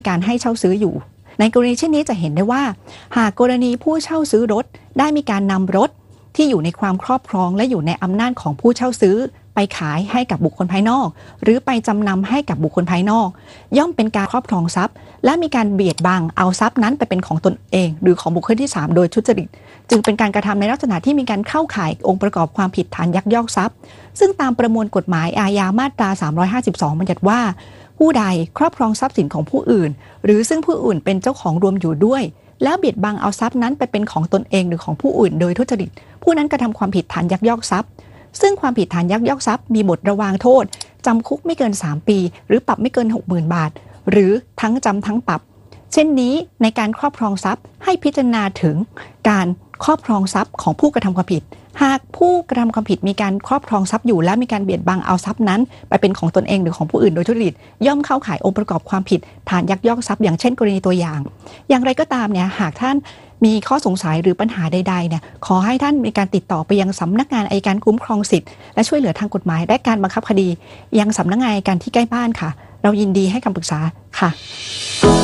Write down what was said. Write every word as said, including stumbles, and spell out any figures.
การให้เช่าซื้ออยู่ในกรณีเช่นนี้จะเห็นได้ว่าหากกรณีผู้เช่าซื้อรถได้มีการนำรถที่อยู่ในความครอบครองและอยู่ในอำนาจของผู้เช่าซื้อไปขายให้กับบุคคลภายนอกหรือไปจำนำให้กับบุคคลภายนอกย่อมเป็นการครอบครองทรัพย์และมีการเบียดบังเอาทรัพย์นั้นไปเป็นของตนเองหรือของบุคคลที่สามโดยทุจริตจึงเป็นการกระทำในลักษณะที่มีการเข้าข่ายองค์ประกอบความผิดฐานยักยอกทรัพย์ซึ่งตามประมวลกฎหมายอาญามาตราสามร้อยห้าสิบสองบัญญัติว่าผู้ใดครอบครองทรัพย์สินของผู้อื่นหรือซึ่งผู้อื่นเป็นเจ้าของรวมอยู่ด้วยแล้วเบียดบังเอาทรัพย์นั้นไปเป็นของตนเองหรือของผู้อื่นโดยทุจริตผู้นั้นกระทำความผิดฐานยักยอกทรัพย์ซึ่งความผิดฐานยักยอกทรัพย์มีบทระวางโทษจำคุกไม่เกินสามปีหรือปรับไม่เกิน หกหมื่น บาทหรือทั้งจำทั้งปรับเช่นนี้ในการครอบครองทรัพย์ให้พิจารณาถึงการครอบครองทรัพย์ของผู้กระทำความผิดหากผู้กระทำความผิดมีการครอบครองทรัพย์อยู่และมีการเบียดบังเอาทรัพย์นั้นไปเป็นของตนเองหรือของผู้อื่นโดยทุจริตย่อมเข้าข่ายองค์ประกอบความผิดฐานยักยอกทรัพย์อย่างเช่นกรณีตัวอย่างอย่างไรก็ตามเนี่ยหากท่านมีข้อสงสัยหรือปัญหาใดๆเนี่ยขอให้ท่านมีการติดต่อไปยังสำนักงานอัยการคุ้มครองสิทธิและช่วยเหลือทางกฎหมายและการบังคับคดียังสำนักงานอัยการที่ใกล้บ้านค่ะเรายินดีให้คำปรึกษาค่ะ